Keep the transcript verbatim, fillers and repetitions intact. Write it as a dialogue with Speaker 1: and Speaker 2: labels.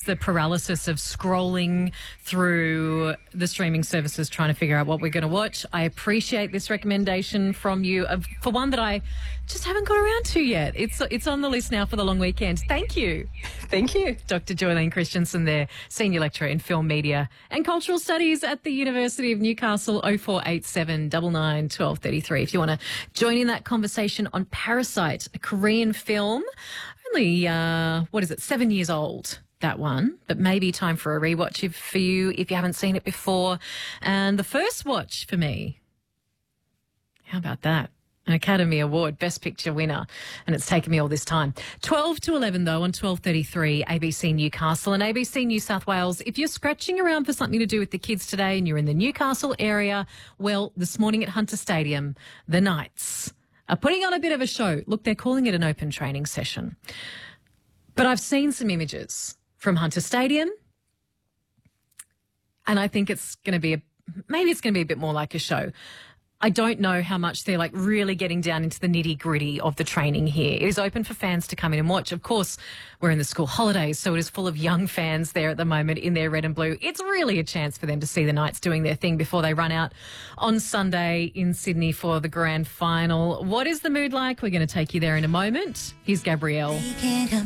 Speaker 1: the paralysis of scrolling through the streaming services trying to figure out what we're going to watch. I appreciate this recommendation from you of, for one that I just haven't got around to yet. It's it's on the list now for the long weekend. Thank you.
Speaker 2: Thank you.
Speaker 1: Doctor Joylene Christensen there, Senior Lecturer in Film, Media and Cultural Studies at the University of Newcastle. oh four eight seven, nine nine, one two three three if you want to join in that conversation on Parasite, a Korean film. Only, uh, what is it, seven years old, that one, but maybe time for a rewatch if, for you if you haven't seen it before. And the first watch for me, how about that? An Academy Award Best Picture winner, and it's taken me all this time. twelve to eleven, though, on twelve thirty-three, A B C Newcastle and A B C New South Wales. If you're scratching around for something to do with the kids today and you're in the Newcastle area, well, this morning at Hunter Stadium, the Knights are putting on a bit of a show. Look, they're calling it an open training session. But I've seen some images from Hunter Stadium, and I think it's going to be, a, maybe it's going to be a bit more like a show. I don't know how much they're like really getting down into the nitty gritty of the training here. It is open for fans to come in and watch. Of course, we're in the school holidays, so it is full of young fans there at the moment in their red and blue. It's really a chance for them to see the Knights doing their thing before they run out on Sunday in Sydney for the grand final. What is the mood like? We're going to take you there in a moment. Here's Gabrielle.